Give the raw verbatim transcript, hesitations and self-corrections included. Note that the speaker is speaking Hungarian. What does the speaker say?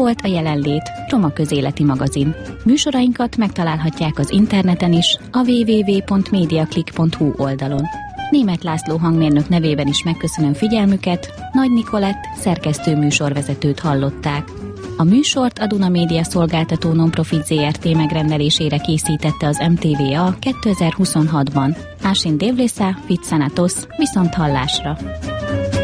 volt a Jelenlét, Roma közéleti magazin. Műsorainkat megtalálhatják az interneten is, a double-u double-u double-u pont mediaclick pont hu oldalon. Németh László hangmérnök nevében is megköszönöm figyelmüket, Nagy Nikolett szerkesztő műsorvezetőt hallották. A műsort a Duna Média Szolgáltató Nonprofit zé er té megrendelésére készítette az em té vé á kétezer-huszonhatban. Ásin Dévlészá, Vicanatos, viszont hallásra!